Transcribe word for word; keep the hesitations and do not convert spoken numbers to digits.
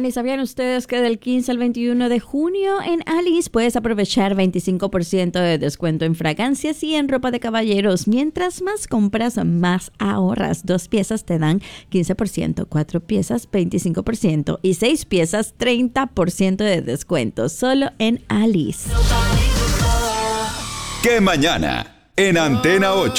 y ¿sabían ustedes que del quince al veintiuno de junio en Alice puedes aprovechar veinticinco por ciento de descuento en fragancias y en ropa de caballeros? Mientras más compras, más ahorras. Dos piezas te dan quince por ciento, cuatro piezas veinticinco por ciento y seis piezas treinta por ciento de descuento. Solo en Alice. ¿Qué mañana? En Antena ocho.